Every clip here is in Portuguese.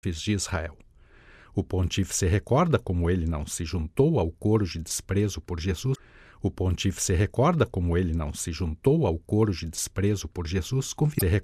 de Israel. O pontífice recorda como ele não se juntou ao coro de desprezo por Jesus. O pontífice recorda como ele não se juntou ao coro de desprezo por Jesus,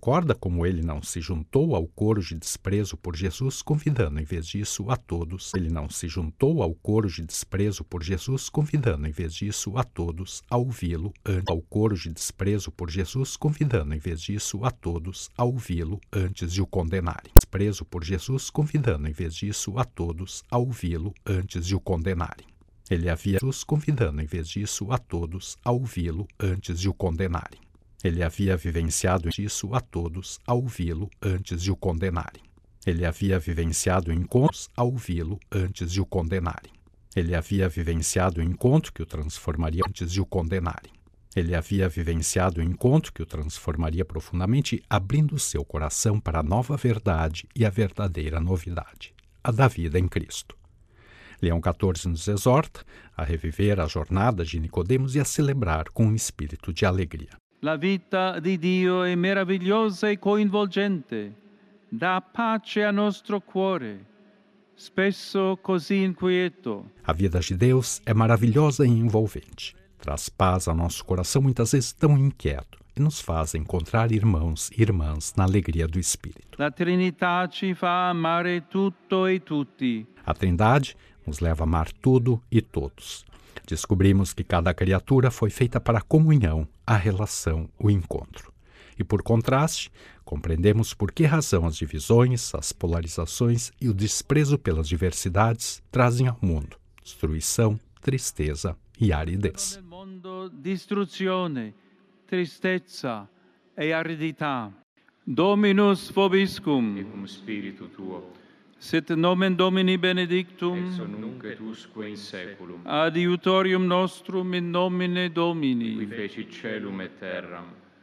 convidando em vez disso a todos. Ele não se juntou ao coro de desprezo por Jesus, convidando em vez disso a todos a ouvi-lo ao coro de desprezo por Jesus, convidando em vez disso a todos a ouvi-lo antes de o condenarem. Desprezo por Jesus, convidando em vez disso a todos a ouvi-lo antes de o condenarem. Ele havia convidando em vez disso a todos a ouvi-lo antes de o condenarem. Ele havia vivenciado isso a todos a ouvi-lo antes de o condenarem. Ele havia vivenciado encontros a ouvi-lo antes de o condenarem. Ele havia vivenciado o encontro que o transformaria antes de o condenarem. Ele havia vivenciado o encontro que o transformaria profundamente, abrindo seu coração para a nova verdade e a verdadeira novidade, a da vida em Cristo. Leão XIV nos exorta a reviver a jornada de Nicodemos e a celebrar com um espírito de alegria. La vita di Dio è meravigliosa e coinvolgente, dà pace a nostro cuore, spesso così inquieto. A vida de Deus é maravilhosa e envolvente, traz paz ao nosso coração muitas vezes tão inquieto e nos faz encontrar irmãos e irmãs na alegria do Espírito. La Trinità ci fa amare tutto e tutti. A Trindade nos leva a amar tudo e todos. Descobrimos que cada criatura foi feita para a comunhão, a relação, o encontro. E por contraste, compreendemos por que razão as divisões, as polarizações e o desprezo pelas diversidades trazem ao mundo destruição, tristeza e aridez. Nel mondo distruzione, tristezza e aridità. Dominus vobiscum. E cum spiritu tuo. Sit nomen Domini benedictum. Ex nunc et usque in saeculum. Adiutorium nostrum in nomine Domini. Qui fecit caelum et terram.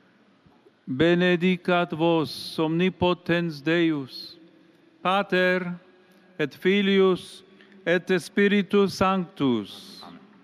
Benedicat vos omnipotens Deus, Pater et Filius et Spiritus Sanctus.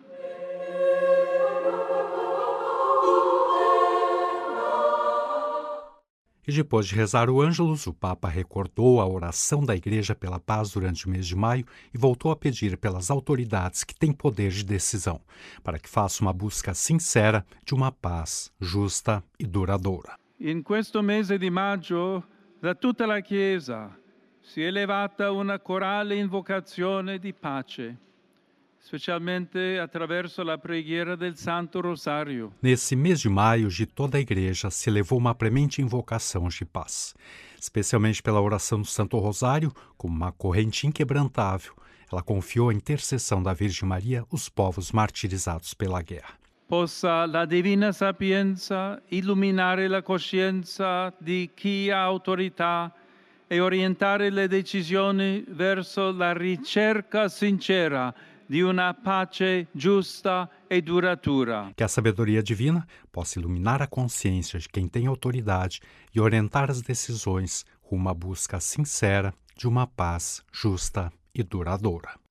E depois de rezar o Ângelus, o Papa recordou a oração da Igreja pela paz durante o mês de maio e voltou a pedir pelas autoridades que têm poder de decisão, para que façam uma busca sincera de uma paz justa e duradoura. In questo mese di maggio, da tutta la Chiesa, si è elevata una corale invocazione di pace, specialmente attraverso la preghiera del Santo Rosario. Nesse mês de maio, de toda a Igreja se elevou uma premente invocação de paz, especialmente pela oração do Santo Rosário, como uma corrente inquebrantável. Ela confiou à intercessão da Virgem Maria os povos martirizados pela guerra. Possa la divina sapienza illuminare la coscienza di chi ha autorità e orientare le decisioni verso la ricerca sincera di una pace giusta e duratura. Que a sabedoria divina possa iluminar a consciência de quem tem autoridade e orientar as decisões rumo à busca sincera de uma paz justa e duradoura.